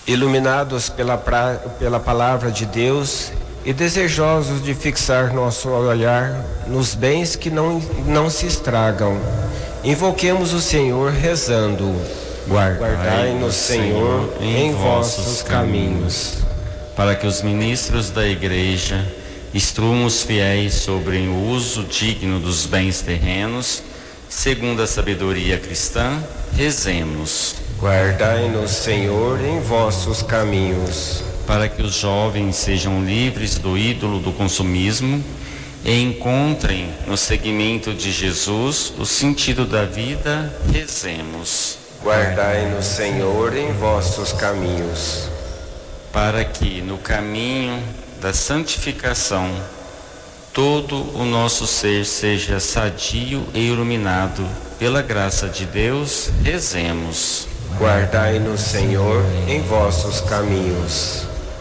Iluminados pela palavra de Deus e desejosos de fixar nosso olhar nos bens que não se estragam, invoquemos o Senhor rezando: guardai-nos, Senhor, em vossos caminhos. Para que os ministros da Igreja instruam os fiéis sobre o uso digno dos bens terrenos, segundo a sabedoria cristã, rezemos: guardai-nos, Senhor, em vossos caminhos. Para que os jovens sejam livres do ídolo do consumismo e encontrem no seguimento de Jesus o sentido da vida, rezemos: guardai-nos, Senhor, em vossos caminhos. Para que no caminho da santificação todo o nosso ser seja sadio e iluminado pela graça de Deus, rezemos: guardai-nos, Senhor, em vossos caminhos.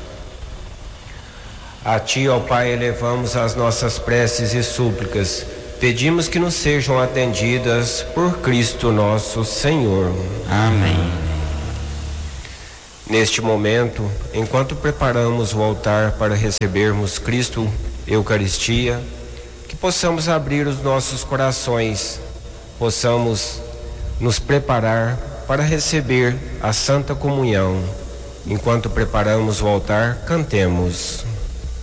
A Ti, ó Pai, elevamos as nossas preces e súplicas. Pedimos que nos sejam atendidas por Cristo nosso Senhor. Amém. Neste momento, enquanto preparamos o altar para recebermos Cristo, Eucaristia, que possamos abrir os nossos corações, possamos nos preparar para receber a Santa Comunhão. Enquanto preparamos o altar, cantemos.